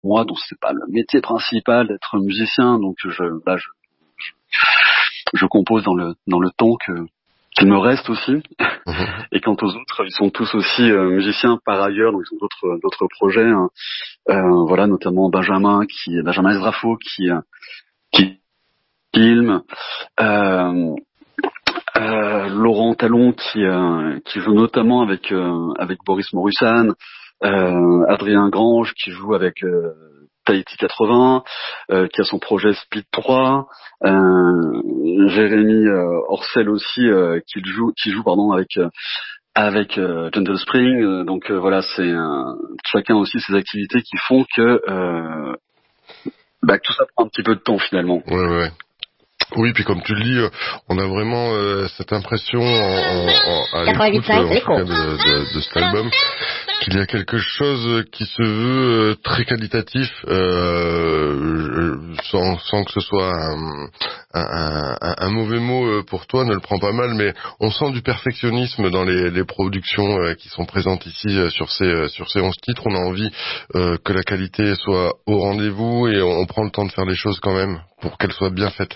moi, donc c'est pas le métier principal d'être musicien, donc je compose dans le temps qu'il me reste aussi. Et quant aux autres, ils sont tous aussi musiciens par ailleurs, donc ils ont d'autres projets, hein. Voilà, notamment Benjamin Esrafo qui filme, Laurent Talon qui joue notamment avec Boris Morusan, Adrien Grange qui joue avec Tahiti 80, qui a son projet Speed 3, Jérémy Orcel aussi qui joue avec Gentle Spring. Donc voilà, c'est chacun aussi ses activités qui font que tout ça prend un petit peu de temps finalement. Ouais. Oui, puis comme tu le dis, on a vraiment cette impression à l'écoute en tout cas de cet album qu'il y a quelque chose qui se veut très qualitatif, sans que ce soit un mauvais mot pour toi, ne le prends pas mal, mais on sent du perfectionnisme dans les productions qui sont présentes ici sur ces 11 titres. On a envie que la qualité soit au rendez-vous et on prend le temps de faire les choses quand même pour qu'elles soient bien faites.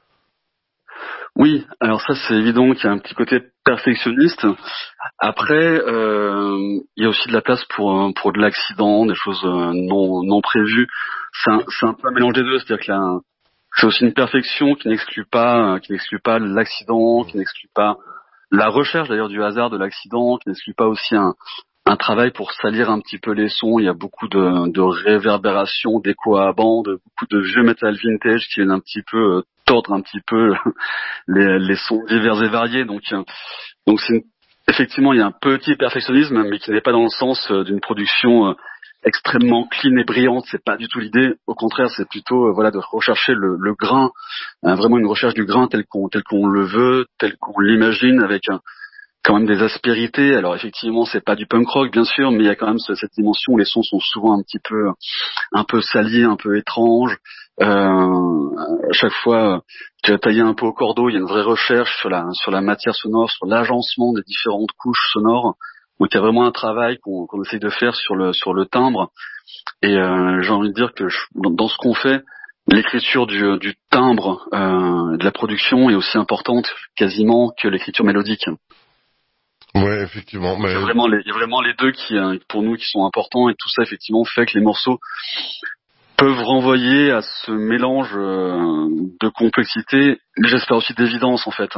Oui, alors ça c'est évident qu'il y a un petit côté perfectionniste. Après, il y a aussi de la place pour de l'accident, des choses non prévues. C'est un peu un mélange des deux, c'est-à-dire que là, c'est aussi une perfection qui n'exclut pas l'accident, qui n'exclut pas la recherche d'ailleurs du hasard de l'accident, qui n'exclut pas aussi un travail pour salir un petit peu les sons. Il y a beaucoup de réverbération, d'écho à bande, beaucoup de vieux metal vintage qui viennent un petit peu tordre un petit peu les sons divers et variés. Donc effectivement, il y a un petit perfectionnisme, mais qui n'est pas dans le sens d'une production extrêmement clean et brillante. C'est pas du tout l'idée. Au contraire, c'est plutôt de rechercher le grain, vraiment une recherche du grain tel qu'on le veut, tel qu'on l'imagine, avec quand même des aspérités. Alors effectivement, c'est pas du punk rock bien sûr, mais il y a quand même cette dimension où les sons sont souvent un peu salis, un peu étranges. À chaque fois, tu as taillé un peu au cordeau. Il y a une vraie recherche sur la matière sonore, sur l'agencement des différentes couches sonores. Donc il y a vraiment un travail qu'on essaye de faire sur le timbre. Et j'ai envie de dire que dans ce qu'on fait, l'écriture du timbre de la production est aussi importante quasiment que l'écriture mélodique. Ouais, effectivement. Mais... Il y a vraiment les deux qui, pour nous, qui sont importants, et tout ça, effectivement, fait que les morceaux peuvent renvoyer à ce mélange de complexité, mais j'espère aussi d'évidence, en fait.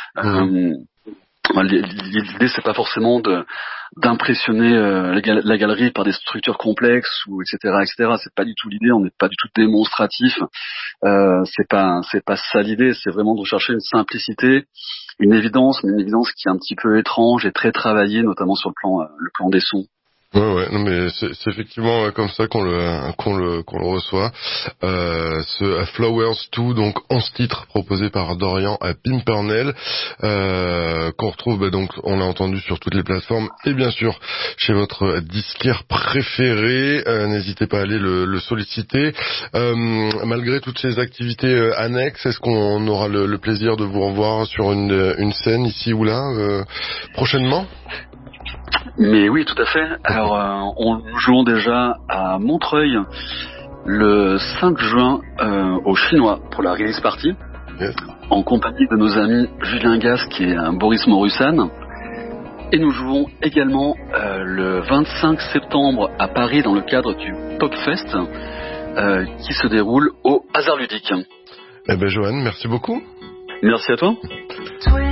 L'idée, c'est pas forcément d'impressionner la galerie par des structures complexes ou etc. C'est pas du tout l'idée. On n'est pas du tout démonstratif. C'est pas ça l'idée. C'est vraiment de rechercher une simplicité, une évidence, mais une évidence qui est un petit peu étrange et très travaillée, notamment sur le plan des sons. Ouais, non mais c'est effectivement comme ça qu'on le reçoit. Ce Flowers 2, donc 11 titres proposés par Dorian à Pimpernel, qu'on retrouve donc on l'a entendu sur toutes les plateformes et bien sûr chez votre disquaire préféré. N'hésitez pas à aller le solliciter. Malgré toutes ces activités annexes, est-ce qu'on aura le plaisir de vous revoir sur une scène ici ou là prochainement? Mais oui, tout à fait. Alors, nous jouons déjà à Montreuil le 5 juin au Chinois pour la release party, yes, en compagnie de nos amis Julien Gasque et Boris Morusan. Et nous jouons également le 25 septembre à Paris dans le cadre du Popfest qui se déroule au Hasard Ludique. Eh ben Johan, merci beaucoup. Merci à toi.